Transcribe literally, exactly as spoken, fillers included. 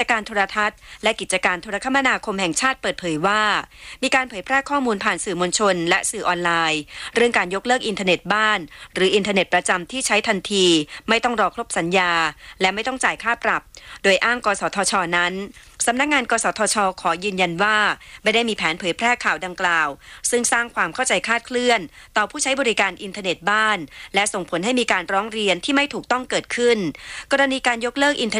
การโทรทัศน์และกิจการโทรคมนาคมแห่งชาติเปิดเผยว่ามีการเผยแพร่ข้อมูลผ่านสื่อมวลชนและสื่อออนไลน์เรื่องการยกเลิกอินเทอร์เน็ตบ้านหรืออินเทอร์เน็ตประจำที่ใช้ทันทีไม่ต้องรอครบสัญญาและไม่ต้องจ่ายค่าปรับโดยอ้างกสทช.นั้นสำนักงานกสทช.ขอยืนยันว่าไม่ได้มีแผนเผยแพร่ข่าวดังกล่าวซึ่งสร้างความเข้าใจคลาดเคลื่อนต่อผู้ใช้บริการอินเทอร์เน็ตบ้านและส่งผลให้มีการร้องเรียนที่ไม่ถูกต้องเกิดขึ้นกรณีการยกเลิกอินเทอร์